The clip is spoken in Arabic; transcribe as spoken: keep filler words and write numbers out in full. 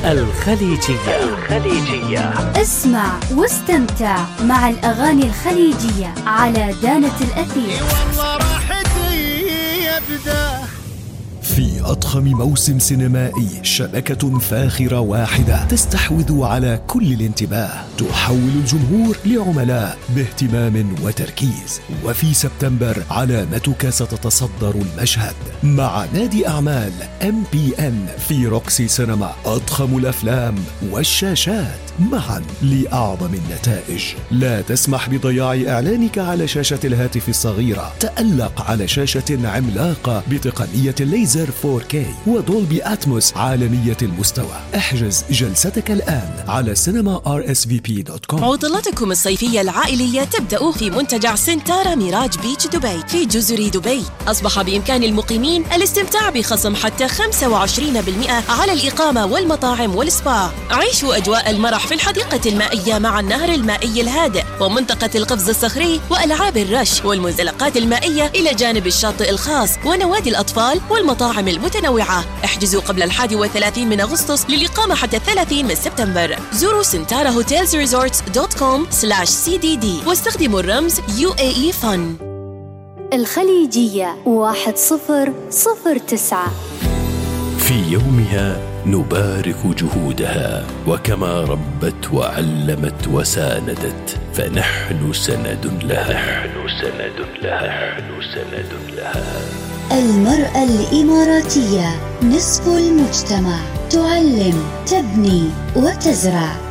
الخليجية. الخليجية اسمع واستمتع مع الأغاني الخليجية على دانة الأثير. والله راحتي يبدأ في أضخم موسم سينمائي، شبكة فاخرة واحدة تستحوذ على كل الانتباه، تحول الجمهور لعملاء باهتمام وتركيز. وفي سبتمبر علامتك ستتصدر المشهد مع نادي أعمال إم بي إن في روكسي سينما. أضخم الأفلام والشاشات معا لأعظم النتائج. لا تسمح بضياع إعلانك على شاشة الهاتف الصغيرة. تألق على شاشة عملاقة بتقنية الليزر فور كي ودولبي أتموس عالمية المستوى. احجز جلستك الآن على سينما آر إس في بي دوت كوم. عطلاتكم الصيفية العائلية تبدأ في منتجع سنتارا ميراج بيتش دبي في جزر دبي. أصبح بإمكان المقيمين الاستمتاع بخصم حتى خمسة وعشرين بالمئة على الإقامة والمطاعم والسبا. عيشوا أجواء المرح في الحديقة المائية مع النهر المائي الهادئ ومنطقة القفز الصخري وألعاب الرش والمنزلقات المائية إلى جانب الشاطئ الخاص ونوادي الأطفال والمطاعم المتنوعة. احجزوا قبل الحادي والثلاثين من أغسطس للإقامة حتى الثلاثين من سبتمبر. زوروا سنتارا هوتيلز ريزورتس دوت كوم سلاش سي دي دي واستخدموا الرمز يو إيه إي فن. الخليجية واحد صفر صفر تسعة. في يومها نبارك جهودها، وكما ربت وعلمت وساندت فنحن سند لها. نحن سند لها. نحن سند لها. المرأة الإماراتية نصف المجتمع، تعلم، تبني وتزرع.